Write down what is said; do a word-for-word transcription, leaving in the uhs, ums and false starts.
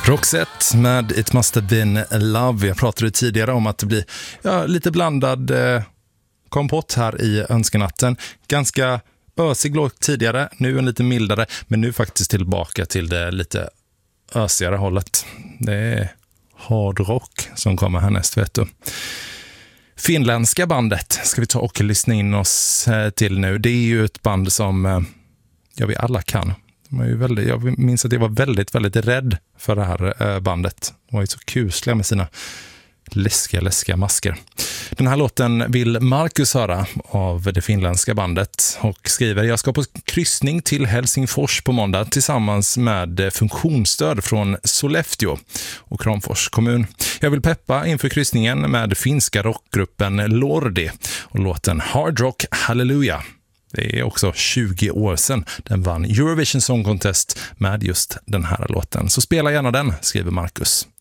Roxette med It Must Have Been Love. Jag pratade tidigare om att det blir ja, lite blandad eh, kompott här i önskenatten. Ganska ösig låt tidigare, nu en lite mildare, men nu faktiskt tillbaka till det lite ösigare hållet. Det är hard rock som kommer härnäst, vet du. Finländska bandet ska vi ta och lyssna in oss till nu. Det är ju ett band som ja, vi alla kan. De är ju väldigt, jag minns att jag var väldigt, väldigt rädd för det här bandet. De var ju så kusliga med sina läskiga, läskiga masker. Den här låten vill Marcus höra av det finländska bandet och skriver: jag ska på kryssning till Helsingfors på måndag tillsammans med funktionsstöd från Sollefteå och Kramfors kommun. Jag vill peppa inför kryssningen med finska rockgruppen Lordi och låten Hard Rock Hallelujah. Det är också tjugo år sedan den vann Eurovision Song Contest med just den här låten. Så spela gärna den, skriver Marcus.